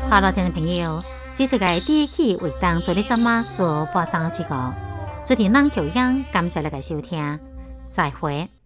好了，听众朋友，这次嘅第一期为当做你节目做播送嘅节目，注定咱后央感谢你嘅收听，再会。